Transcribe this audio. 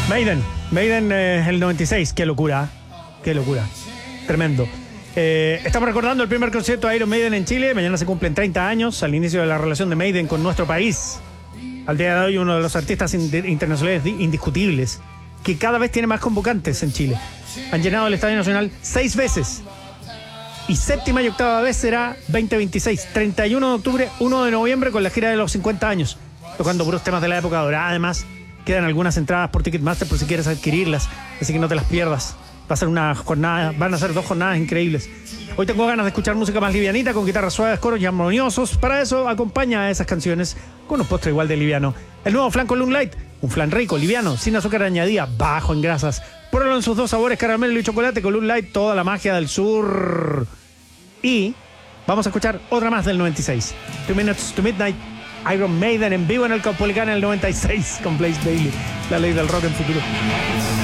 Maiden el 96, qué locura, tremendo. Estamos recordando el primer concierto de Iron Maiden en Chile. Mañana se cumplen 30 años al inicio de la relación de Maiden con nuestro país. Al día de hoy uno de los artistas internacionales indiscutibles, que cada vez tiene más convocantes en Chile. Han llenado el Estadio Nacional 6 veces. Y séptima y octava vez será 2026, 31 de octubre, 1 de noviembre con la gira de los 50 años. Tocando puros temas de la época dorada. Además, quedan algunas entradas por Ticketmaster por si quieres adquirirlas. Así que no te las pierdas. Va a ser una jornada, van a ser 2 jornadas increíbles. Hoy tengo ganas de escuchar música más livianita, con guitarras suaves, coros y armoniosos. Para eso, acompaña a esas canciones con un postre igual de liviano. El nuevo flan Column Light, un flan rico, liviano, sin azúcar añadida, bajo en grasas. Pruébalo en sus 2 sabores, caramelo y chocolate. Column Light, toda la magia del sur. Y vamos a escuchar otra más del 96. 2 Minutes to Midnight, Iron Maiden en vivo en el Caupolicán en el 96 con Blaze Bayley, la ley del rock en futuro.